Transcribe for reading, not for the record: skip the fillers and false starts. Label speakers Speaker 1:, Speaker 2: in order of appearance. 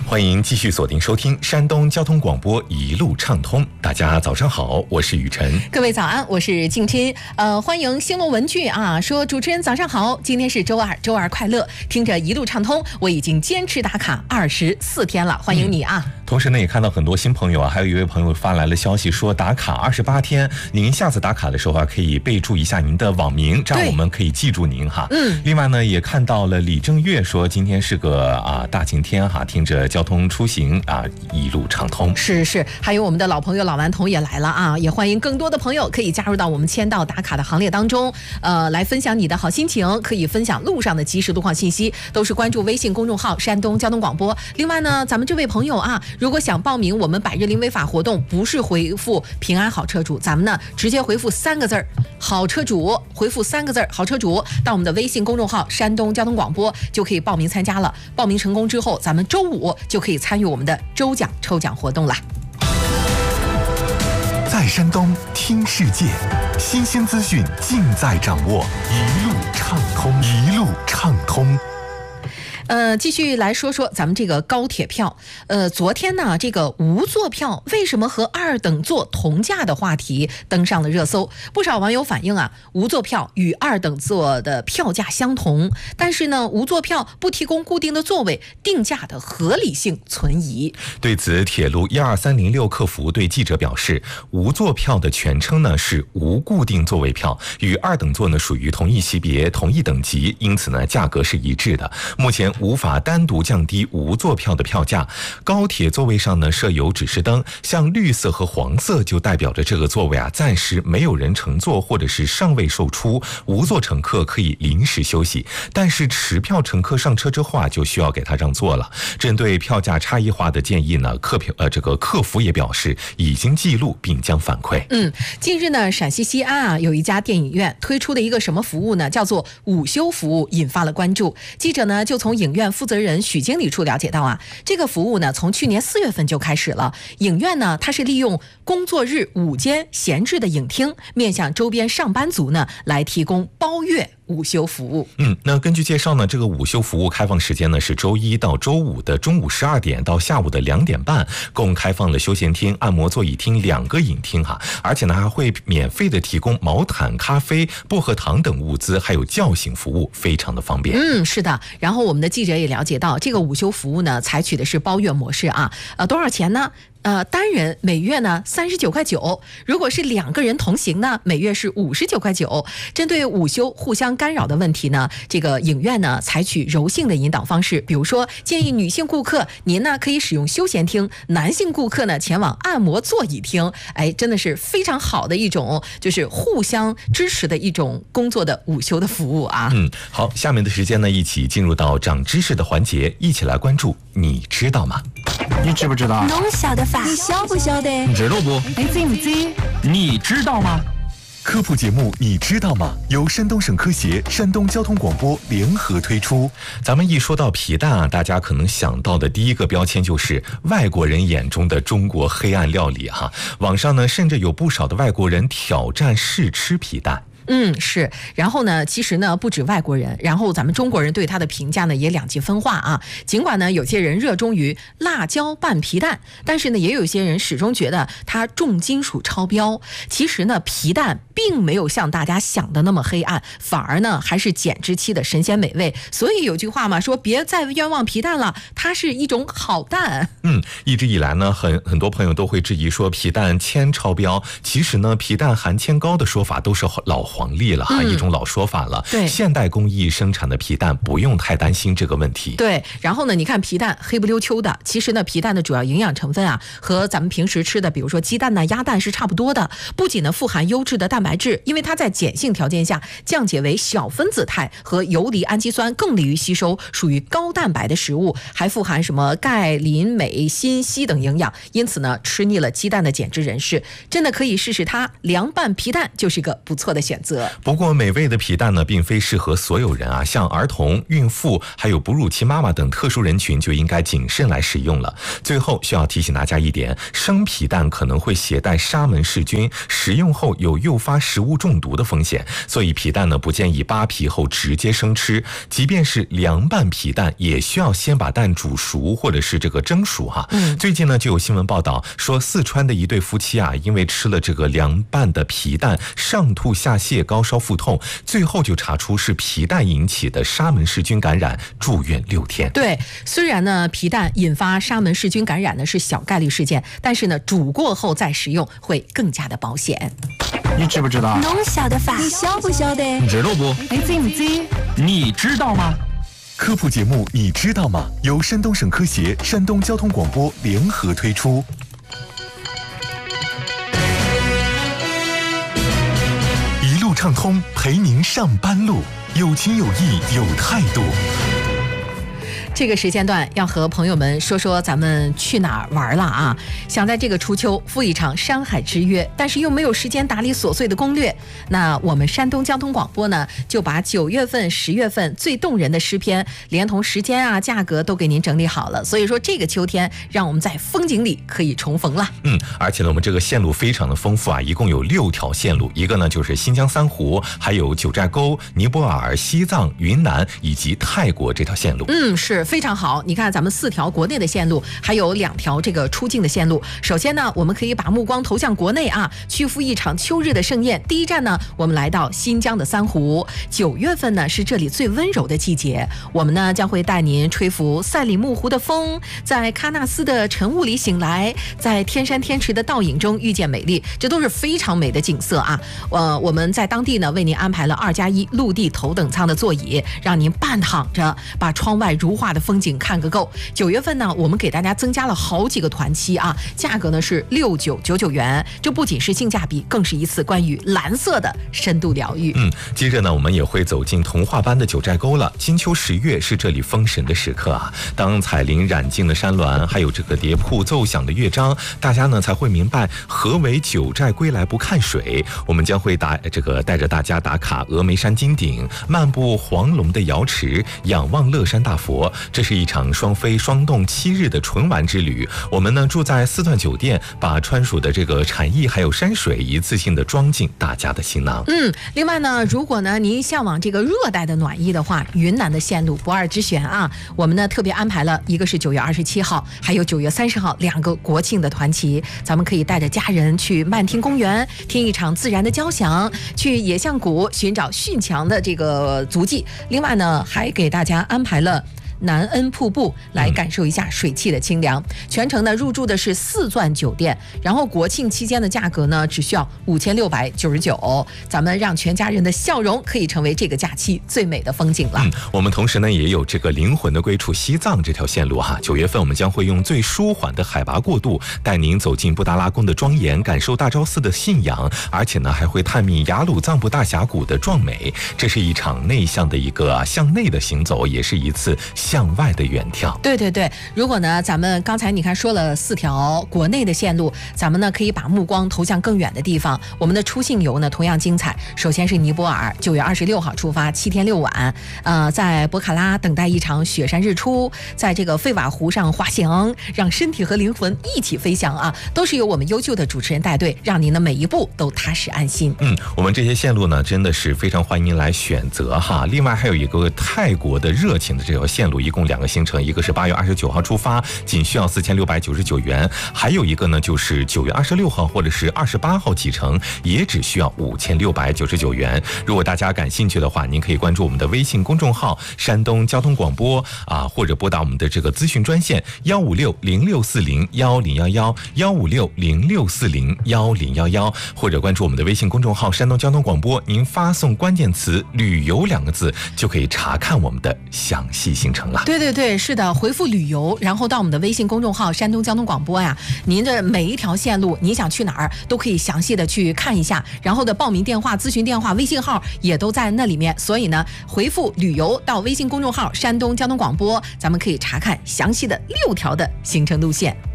Speaker 1: 欢迎继续锁定收听山东交通广播一路畅通。大家早上好，我是雨晨。
Speaker 2: 各位早安，我是静真。欢迎星罗文具啊，说主持人早上好，今天是周二，周二快乐。听着一路畅通，我已经坚持打卡24天了，欢迎你啊。
Speaker 1: 同时呢，也看到很多新朋友啊，还有一位朋友发来了消息说打卡28天，您下次打卡的时候啊，可以备注一下您的网名，这样我们可以记住您哈。另外呢，也看到了李正月说今天是个大晴天哈，听着交通出行一路畅通。
Speaker 2: 是，还有我们的老朋友老顽童也来了啊，也欢迎更多的朋友可以加入到我们签到打卡的行列当中，来分享你的好心情，可以分享路上的及时路况信息，都是关注微信公众号山东交通广播。另外呢，咱们这位朋友啊，如果想报名我们百日零违法活动，不是回复平安好车主，咱们呢直接回复3个字好车主，回复3个字好车主到我们的微信公众号山东交通广播，就可以报名参加了。报名成功之后，咱们周5就可以参与我们的周奖抽奖活动了。
Speaker 3: 在山东听世界，新鲜资讯尽在掌握，一路畅通，一路畅通。
Speaker 2: 继续来说说咱们这个高铁票。昨天呢，这个无座票为什么和2等座同价的话题登上了热搜。不少网友反映啊，无座票与2等座的票价相同，但是呢，无座票不提供固定的座位，定价的合理性存疑。
Speaker 1: 对此，铁路12306客服对记者表示，无座票的全称呢是无固定座位票，与2等座呢属于同一级别、同一等级，因此呢价格是一致的。目前无法单独降低无座票的票价。高铁座位上呢设有指示灯，像绿色和黄色就代表着这个座位暂时没有人乘坐或者是尚未售出，无座乘客可以临时休息。但是持票乘客上车之后就需要给他让座了。针对票价差异化的建议呢，客服也表示已经记录并将反馈。
Speaker 2: 近日呢，陕西西安有一家电影院推出的一个什么服务呢？叫做午休服务，引发了关注。记者呢就从影院负责人许经理处了解到这个服务呢从去年4月份就开始了。影院呢它是利用工作日午间闲置的影厅，面向周边上班族呢来提供包月午休服务。
Speaker 1: 那根据介绍呢，这个午休服务开放时间呢是周1到周5的中午12点到下午的2点半，共开放了休闲厅、按摩座椅厅2个影厅而且呢还会免费的提供毛毯、咖啡、薄荷糖等物资，还有叫醒服务，非常的方便。
Speaker 2: 是的。然后我们的记者也了解到，这个午休服务呢采取的是包月模式多少钱呢？单人每月呢39.9块，如果是2个人同行呢，每月是59.9块。针对午休互相干扰的问题呢，这个影院呢采取柔性的引导方式，比如说建议女性顾客您呢可以使用休闲厅，男性顾客呢前往按摩座椅厅。真的是非常好的一种就是互相支持的一种工作的午休的服务
Speaker 1: 好，下面的时间呢一起进入到长知识的环节，一起来关注你知道吗？
Speaker 4: 你知不知道？
Speaker 5: 侬晓得法？
Speaker 4: 你晓不晓得？你知道不？
Speaker 5: 你知不知？
Speaker 4: 你知道吗？
Speaker 3: 科普节目你知道吗？由山东省科协、山东交通广播联合推出。
Speaker 1: 咱们一说到皮蛋大家可能想到的第一个标签就是外国人眼中的中国黑暗料理网上呢甚至有不少的外国人挑战试吃皮蛋。
Speaker 2: 是。然后呢，其实呢，不止外国人，然后咱们中国人对它的评价呢也两极分化尽管呢，有些人热衷于辣椒拌皮蛋，但是呢，也有些人始终觉得它重金属超标。其实呢，皮蛋并没有像大家想的那么黑暗，反而呢还是减脂期的神仙美味。所以有句话嘛，说别再冤枉皮蛋了，它是一种好蛋。
Speaker 1: 一直以来呢，很多朋友都会质疑说皮蛋铅超标。其实呢，皮蛋含铅高的说法都是老黄历了一种老说法了。
Speaker 2: 对，
Speaker 1: 现代工艺生产的皮蛋不用太担心这个问题。
Speaker 2: 对，然后呢，你看皮蛋黑不溜秋的，其实呢，皮蛋的主要营养成分和咱们平时吃的，比如说鸡蛋鸭蛋是差不多的。不仅呢富含优质的蛋白质，因为它在碱性条件下降解为小分子态和游离氨基酸，更利于吸收，属于高蛋白的食物，还富含什么钙、磷、镁、锌、硒等营养。因此呢，吃腻了鸡蛋的减脂人士，真的可以试试它，凉拌皮蛋就是个不错的选择。 择。
Speaker 1: 不过美味的皮蛋呢，并非适合所有人啊，像儿童、孕妇还有哺乳期妈妈等特殊人群就应该谨慎来使用了。最后需要提醒大家一点，生皮蛋可能会携带沙门氏菌，食用后有诱发食物中毒的风险，所以皮蛋呢不建议扒皮后直接生吃，即便是凉拌皮蛋也需要先把蛋煮熟或者是这个蒸熟哈。最近呢就有新闻报道说，四川的一对夫妻啊，因为吃了这个凉拌的皮蛋，上吐下泻、高烧腹痛，最后就查出是皮蛋引起的沙门氏菌感染，住院6天。
Speaker 2: 对，虽然呢皮蛋引发沙门氏菌感染呢是小概率事件，但是呢煮过后再食用会更加的保险。
Speaker 4: 你知不知道？
Speaker 5: 侬晓得法？你晓不晓得？
Speaker 4: 你知道不？
Speaker 5: 你知不知？
Speaker 4: 你知道吗？
Speaker 3: 科普节目你知道吗？由山东省科协、山东交通广播联合推出。一路畅通，陪您上班路，有情有义有态度。
Speaker 2: 这个时间段要和朋友们说说咱们去哪儿玩了啊？想在这个初秋赴一场山海之约，但是又没有时间打理琐碎的攻略，那我们山东交通广播呢，就把9月份、10月份最动人的诗篇，连同时间啊、价格都给您整理好了。所以说这个秋天，让我们在风景里可以重逢了。
Speaker 1: 而且呢，我们这个线路非常的丰富啊，一共有6条线路，一个呢就是新疆三湖，还有九寨沟、尼泊尔、西藏、云南以及泰国这条线路。
Speaker 2: 是非常好。你看咱们4条国内的线路，还有2条这个出境的线路。首先呢，我们可以把目光投向国内啊，去赴一场秋日的盛宴。第一站呢，我们来到新疆的三湖。9月份呢是这里最温柔的季节，我们呢将会带您吹拂赛里木湖的风，在喀纳斯的晨雾里醒来，在天山天池的倒影中遇见美丽，这都是非常美的景色啊。我们在当地呢为您安排了2+1陆地头等舱的座椅，让您半躺着把窗外如画的风景看个够。9月份呢，我们给大家增加了好几个团期啊，价格呢是6999元。这不仅是性价比，更是一次关于蓝色的深度疗愈。
Speaker 1: 接着呢，我们也会走进童话般的九寨沟了。金秋10月是这里封神的时刻啊，当彩铃染尽的山峦，还有这个蝶瀑奏响的乐章，大家呢才会明白何为九寨归来不看水。我们将会带着大家打卡峨眉山金顶，漫步黄龙的瑶池，仰望乐山大佛。这是一场双飞双动7日的纯玩之旅。我们呢住在四段酒店，把川蜀的这个产业还有山水一次性的装进大家的行囊。
Speaker 2: 另外呢，如果呢您向往这个热带的暖意的话，云南的线路不二之选啊。我们呢特别安排了一个是9月27号，还有9月30号2个国庆的团期，咱们可以带着家人去漫听公园，听一场自然的交响，去野象谷寻找驯强的这个足迹。另外呢，还给大家安排了南恩瀑布，来感受一下水汽的清凉。全程呢入住的是4钻酒店，然后国庆期间的价格呢只需要5699，咱们让全家人的笑容可以成为这个假期最美的风景了。
Speaker 1: 我们同时呢也有这个灵魂的归处西藏这条线路哈。9月份我们将会用最舒缓的海拔过渡，带您走进布达拉宫的庄严，感受大昭寺的信仰，而且呢还会探秘雅鲁藏布大峡谷的壮美。这是一场内向的一个向内的行走，也是一次向外的远眺。
Speaker 2: 对，如果呢咱们刚才你看说了4条国内的线路，咱们呢可以把目光投向更远的地方。我们的出境游呢同样精彩。首先是尼泊尔，9月26号出发，7天6晚，在博卡拉等待一场雪山日出，在这个费瓦湖上滑行，让身体和灵魂一起飞翔啊！都是由我们优秀的主持人带队，让您的每一步都踏实安心。
Speaker 1: 我们这些线路呢真的是非常欢迎您来选择哈。另外还有一个泰国的热情的这条线路，一共2个行程，一个是8月29号出发，仅需要4699元，还有一个呢就是9月26号或者是28号启程，也只需要5699元。如果大家感兴趣的话，您可以关注我们的微信公众号山东交通广播或者拨打我们的这个咨询专线15606401011，15606401011，或者关注我们的微信公众号山东交通广播，您发送关键词旅游2个字就可以查看我们的详细行程了。
Speaker 2: 对，是的，回复旅游，然后到我们的微信公众号山东交通广播呀，您的每一条线路你想去哪儿都可以详细的去看一下，然后的报名电话、咨询电话、微信号也都在那里面。所以呢，回复旅游到微信公众号山东交通广播，咱们可以查看详细的6条的行程路线。